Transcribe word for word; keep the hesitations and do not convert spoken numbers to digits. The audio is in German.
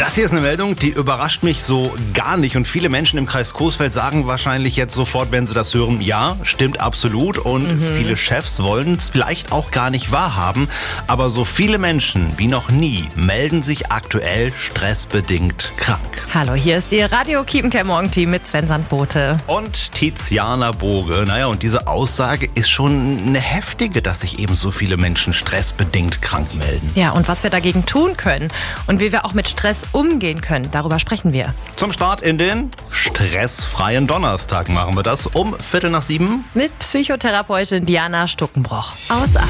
Das hier ist eine Meldung, die überrascht mich so gar nicht. Und viele Menschen im Kreis Coesfeld sagen wahrscheinlich jetzt sofort, wenn sie das hören, ja, stimmt absolut. Und mhm. viele Chefs wollen es vielleicht auch gar nicht wahrhaben. Aber so viele Menschen wie noch nie melden sich aktuell stressbedingt krank. Hallo, hier ist Ihr Radio Kiepenkerl Morgenteam mit Sven Sandbote. Und Tiziana Boge. Naja, und diese Aussage ist schon eine heftige, dass sich eben so viele Menschen stressbedingt krank melden. Ja, und was wir dagegen tun können und wie wir auch mit Stress umgehen können, darüber sprechen wir. Zum Start in den stressfreien Donnerstag machen wir das um Viertel nach sieben. Mit Psychotherapeutin Diana Stuckenbroch aus Aachen.